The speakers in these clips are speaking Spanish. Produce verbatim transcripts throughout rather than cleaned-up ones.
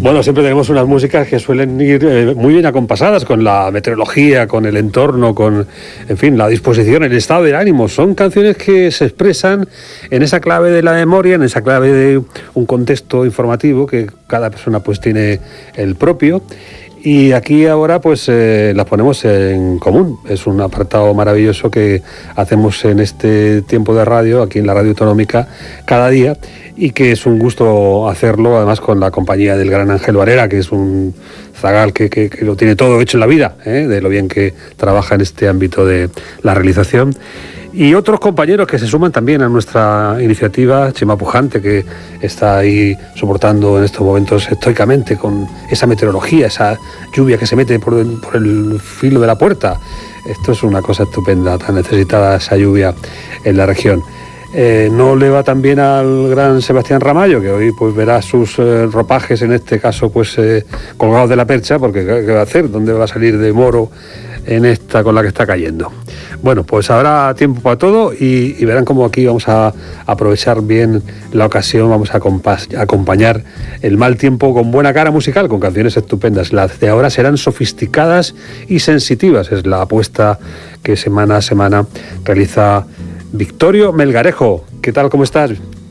Bueno, siempre tenemos unas músicas que suelen ir eh, muy bien acompasadas con la meteorología, con el entorno, con, en fin, la disposición, el estado del ánimo. Son canciones que se expresan en esa clave de la memoria, en esa clave de un contexto informativo que cada persona pues tiene el propio. Y aquí ahora pues eh, las ponemos en común. Es un apartado maravilloso que hacemos en este tiempo de radio, aquí en la Radio Autonómica, cada día, y que es un gusto hacerlo, además con la compañía del gran Ángel Varela, que es un zagal que, que, que lo tiene todo hecho en la vida, ¿eh? De lo bien que trabaja en este ámbito de la realización. Y otros compañeros que se suman también a nuestra iniciativa, Chema Pujante, que está ahí soportando en estos momentos estoicamente con esa meteorología, esa lluvia que se mete por el, por el filo de la puerta. Esto es una cosa estupenda, tan necesitada esa lluvia en la región. Eh, no le va tan bien al gran Sebastián Ramallo, que hoy pues verá sus eh, ropajes, en este caso pues eh, colgados de la percha, porque ¿qué va a hacer? ¿Dónde va a salir de moro en esta con la que está cayendo? Bueno, pues habrá tiempo para todo y, y verán cómo aquí vamos a aprovechar bien la ocasión, vamos a compas- acompañar el mal tiempo con buena cara musical, con canciones estupendas. Las de ahora serán sofisticadas y sensitivas, es la apuesta que semana a semana realiza Victorio Melgarejo. ¿Qué tal? ¿Cómo estás?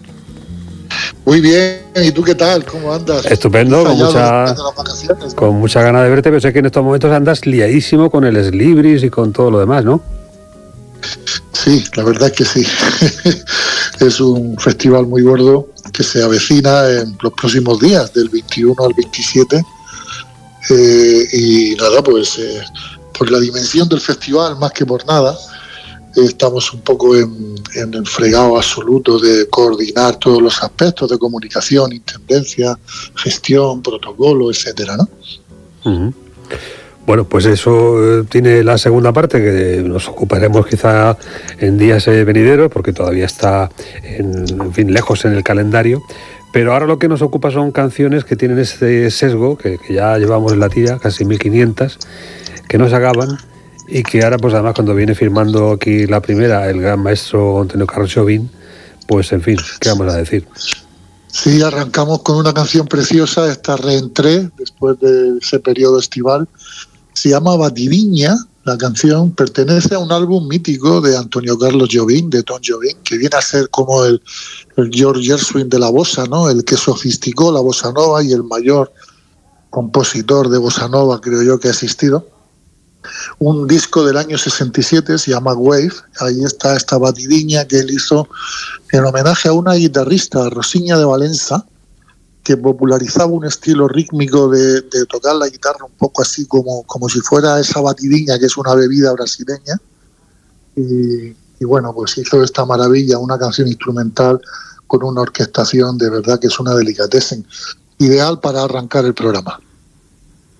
Muy bien, ¿y tú qué tal? ¿Cómo andas? Estupendo, con mucha, ¿no? con mucha gana de verte, pero sé que en estos momentos andas liadísimo con el Slibris y con todo lo demás, ¿no? Sí, la verdad es que sí. Es un festival muy gordo que se avecina en los próximos días, del veintiuno al veintisiete. Eh, y nada, pues eh, por la dimensión del festival, más que por nada, estamos un poco en, en el fregado absoluto de coordinar todos los aspectos de comunicación, intendencia, gestión, protocolo, etcétera, ¿no? Uh-huh. Bueno, pues eso eh, tiene la segunda parte, que nos ocuparemos quizá en días eh, venideros, porque todavía está en, en fin, lejos en el calendario. Pero ahora lo que nos ocupa son canciones que tienen ese sesgo, que, que ya llevamos en la tira, casi mil quinientas, que no se acaban. Y que ahora, pues además, cuando viene firmando aquí la primera, el gran maestro Antonio Carlos Jobim, pues en fin, ¿qué vamos a decir? Sí, arrancamos con una canción preciosa, esta reentré, después de ese periodo estival. Se llama Batidiña, la canción pertenece a un álbum mítico de Antonio Carlos Jobim, de Tom Jobim, que viene a ser como el, el George Gershwin de la bossa, ¿no? El que sofisticó la bossa nova y el mayor compositor de bossa nova, creo yo, que ha existido. Un disco del año sesenta y siete, se llama Wave. Ahí está esta batidiña que él hizo en homenaje a una guitarrista, Rosiña de Valença, que popularizaba un estilo rítmico de, de tocar la guitarra un poco así como, como si fuera esa batidiña, que es una bebida brasileña. Y, y bueno, pues hizo esta maravilla, una canción instrumental con una orquestación de verdad que es una delicatessen, ideal para arrancar el programa.